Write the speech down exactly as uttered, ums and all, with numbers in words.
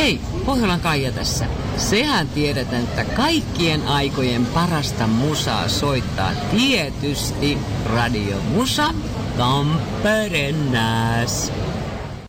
Hei, Pohjolan Kaija tässä. Sehän tiedetään, että kaikkien aikojen parasta musaa soittaa tietysti Radio Musa Tampereen Nääs.